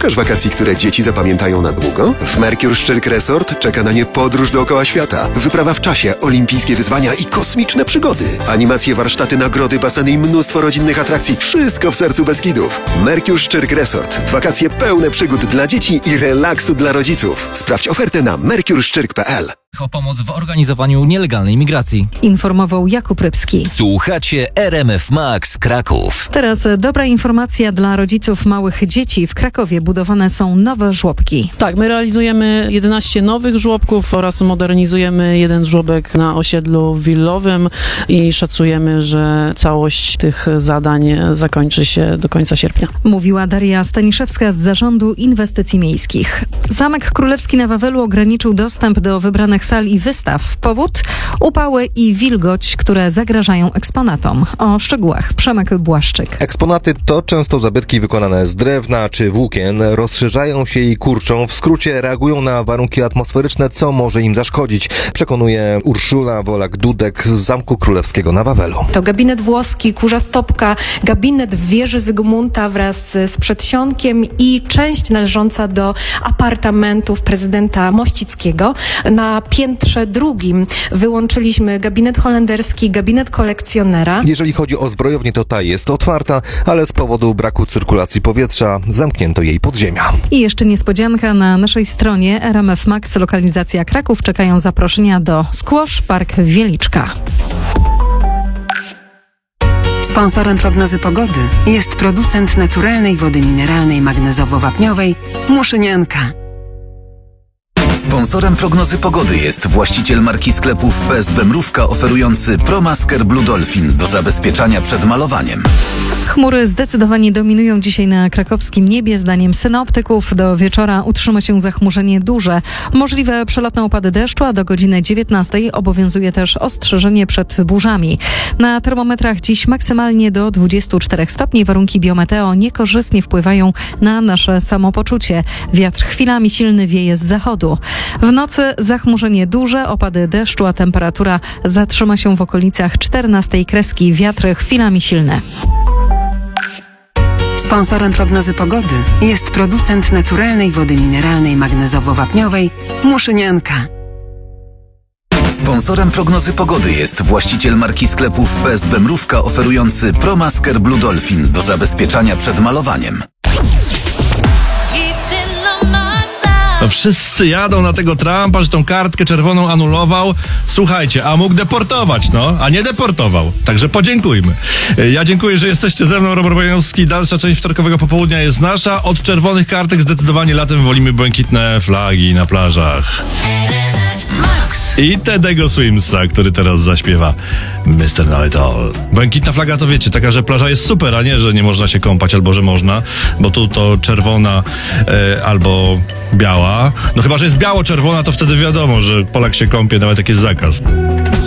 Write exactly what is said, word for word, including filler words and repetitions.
Szukasz wakacji, które dzieci zapamiętają na długo? W Mercure Szczyrk Resort czeka na nie podróż dookoła świata. Wyprawa w czasie, olimpijskie wyzwania i kosmiczne przygody. Animacje, warsztaty, nagrody, baseny i mnóstwo rodzinnych atrakcji. Wszystko w sercu Beskidów. Mercure Szczyrk Resort. Wakacje pełne przygód dla dzieci i relaksu dla rodziców. Sprawdź ofertę na mercure szczyrk kropka p l. O pomoc w organizowaniu nielegalnej migracji. Informował Jakub Rybski. Słuchacie R M F Max Kraków. Teraz dobra informacja dla rodziców małych dzieci. W Krakowie budowane są nowe żłobki. Tak, my realizujemy jedenaście nowych żłobków oraz modernizujemy jeden żłobek na osiedlu willowym i szacujemy, że całość tych zadań zakończy się do końca sierpnia. Mówiła Daria Staniszewska z Zarządu Inwestycji Miejskich. Zamek Królewski na Wawelu ograniczył dostęp do wybranych sal i wystaw. Powód? Upały i wilgoć, które zagrażają eksponatom. O szczegółach Przemek Błaszczyk. Eksponaty to często zabytki wykonane z drewna czy włókien. Rozszerzają się i kurczą. W skrócie reagują na warunki atmosferyczne, co może im zaszkodzić. Przekonuje Urszula Wolak-Dudek z Zamku Królewskiego na Wawelu. To gabinet włoski, kurza stopka, gabinet w wieży Zygmunta wraz z przedsionkiem i część należąca do apartamentów prezydenta Mościckiego. Na piętrze drugim wyłączyliśmy gabinet holenderski, gabinet kolekcjonera. Jeżeli chodzi o zbrojownię, to ta jest otwarta, ale z powodu braku cyrkulacji powietrza zamknięto jej podziemia. I jeszcze niespodzianka na naszej stronie R M F Max, lokalizacja Kraków. Czekają zaproszenia do Squash Park Wieliczka. Sponsorem prognozy pogody jest producent naturalnej wody mineralnej magnezowo-wapniowej Muszynianka. Sponsorem prognozy pogody jest właściciel marki sklepów P S B Mrówka oferujący ProMasker Blue Dolphin do zabezpieczania przed malowaniem. Chmury zdecydowanie dominują dzisiaj na krakowskim niebie. Zdaniem synoptyków do wieczora utrzyma się zachmurzenie duże. Możliwe przelotne opady deszczu, a do godziny dziewiętnastej obowiązuje też ostrzeżenie przed burzami. Na termometrach dziś maksymalnie do dwudziestu czterech stopni. Warunki biometeo niekorzystnie wpływają na nasze samopoczucie. Wiatr chwilami silny wieje z zachodu. W nocy zachmurzenie duże, opady deszczu, a temperatura zatrzyma się w okolicach czternastej kreski. Wiatry chwilami silne. Sponsorem prognozy pogody jest producent naturalnej wody mineralnej magnezowo-wapniowej Muszynianka. Sponsorem prognozy pogody jest właściciel marki sklepów P S B Mrówka oferujący ProMasker Blue Dolphin do zabezpieczania przed malowaniem. No wszyscy jadą na tego Trumpa, że tą kartkę czerwoną anulował. Słuchajcie, a mógł deportować, no, a nie deportował. Także podziękujmy. Ja dziękuję, że jesteście ze mną, Robert Bojanowski. Dalsza część wtorkowego popołudnia jest nasza. Od czerwonych kartek zdecydowanie latem wolimy błękitne flagi na plażach. I Tedego Swimsa, który teraz zaśpiewa mister Know It All. Błękitna flaga to wiecie, taka, że plaża jest super, a nie, że nie można się kąpać, albo że można, bo tu to czerwona e, albo biała. No chyba, że jest biało-czerwona, to wtedy wiadomo, że Polak się kąpie, nawet jak jest zakaz.